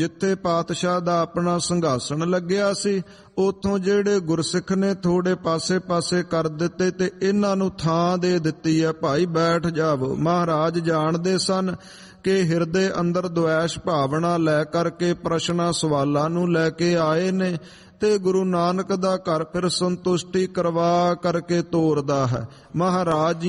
ਜਿੱਥੇ ਪਾਤਸ਼ਾਹ ਦਾ ਆਪਣਾ ਸਿੰਘਾਸਣ ਲੱਗਿਆ ਸੀ, ਉਥੋਂ ਜਿਹੜੇ ਗੁਰਸਿੱਖ ਨੇ ਥੋੜੇ ਪਾਸੇ ਕਰ ਦਿੱਤੇ ਤੇ ਇਹਨਾਂ ਨੂੰ ਥਾਂ ਦੇ ਦਿੱਤੀ ਹੈ। ਭਾਈ ਬੈਠ ਜਾਵੋ। ਮਹਾਰਾਜ ਜਾਣਦੇ ਸਨ ਕਿ ਹਿਰਦੇ ਅੰਦਰ ਦੁਆਸ਼ ਭਾਵਨਾ ਲੈ ਕਰਕੇ ਪ੍ਰਸ਼ਨਾਂ ਸਵਾਲਾਂ ਨੂੰ ਲੈ ਕੇ ਆਏ ਨੇ ਤੇ ਗੁਰੂ ਨਾਨਕ ਦਾ ਘਰ ਫਿਰ ਸੰਤੁਸ਼ਟੀ ਕਰਵਾ ਕਰਕੇ ਤੋਰਦਾ ਹੈ। ਮਹਾਰਾਜ